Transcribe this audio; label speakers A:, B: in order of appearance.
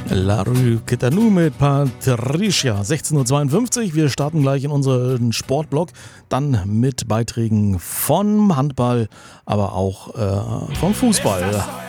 A: La Rue Kitanu mit Patricia, 16:52 Uhr. Wir starten gleich in unseren Sportblock, dann mit Beiträgen vom Handball, aber auch vom Fußball.